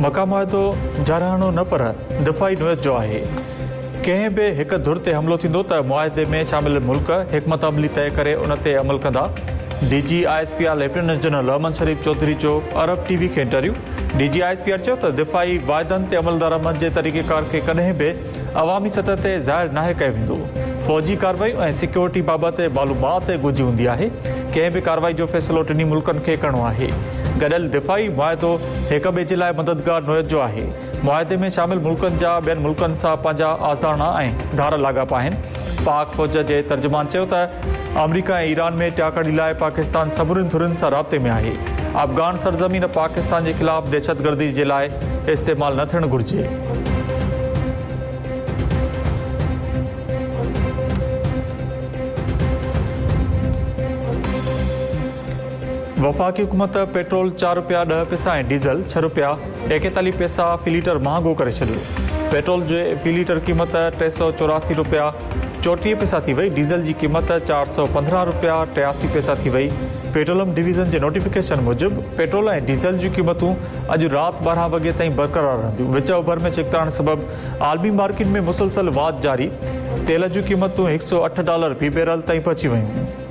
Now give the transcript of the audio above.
मक़ाम मुआहिदो जारहाणो न पर दिफ़ाई नोयत जो आहे। कंहिं बि हिक धुर ते हमिलो थींदो त मुआहिदे में शामिल मुल्क हिकमत अमली तय करे उन ते अमल कंदा। DGISPR लेफ्टिनेंट जनरल अहमद शरीफ चौधरी जो अरब TV खे इंटरव्यू। DGISPR चयो त दिफ़ाई वाइदनि ते अमलदार अमल जे तरीक़ेकार खे कॾहिं बि अवामी सतह ते ज़ाहिर नाहे कयो वेंदो। फ़ौजी कार्रवाई ऐं सिक्योरिटी बाबति मालूमात गुझी हूंदी आहे। कंहिं बि कार्रवाई जो फ़ैसिलो टिनी मुल्कनि खे करणो आहे। गॾियल दिफ़ाई मुआहिदो हिक ॿिए जे लाइ मददगार नोयत जो आहे। मुआहिदे में शामिल मुल्कनि जा ॿियनि मुल्कनि सां पंहिंजा आज़दारणा ऐं धार लाॻापा आहिनि। पाक फ़ौज जे तर्जुमान चयो त अमरीका ऐं ईरान में टियाकड़ी लाइ पाकिस्तान सभिनीनि धुरियुनि सां राब्ते में आहे। अफ़गान सरज़मीन पाकिस्तान जे ख़िलाफ़ दहशतगर्दी जे लाइ इस्तेमालु न थियणु घुरिजे। वफ़ाक़ी हुकूमत पेट्रोल 4 रुपया 10 पैसा ऐं डीज़ल 6 रुपया 41 पैसा फ़ी लीटर महांगो करे छॾियो। पेट्रोल जे फ़ी लीटर क़ीमत 384 रुपया 34 पैसा थी वई। डीज़ल जी क़ीमत 415 रुपया 83 पैसा थी वई। पेट्रोलियम डिवीज़न जे नोटिफिकेशन मूजिबि पेट्रोल ऐं डीज़ल जूं क़ीमतूं अॼु राति 12 वॻे ताईं बरक़रार रहंदियूं। विच ओभर में चिकताइण सबबि आलमी मार्केट में मुसलसल वाध जारी। तेल जूं क़ीमतूं $108 फ़ी बैरल ताईं पहुची वयूं।